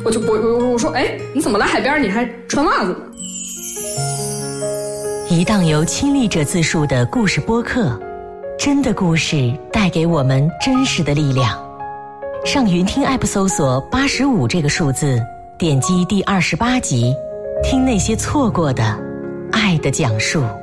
我说哎，你怎么来海边你还穿袜子呢？ 一档由亲历者自述的故事播客，真的故事带给我们真实的力量。上云听 App 搜索85这个数字，点击第28集，听那些错过的爱的讲述。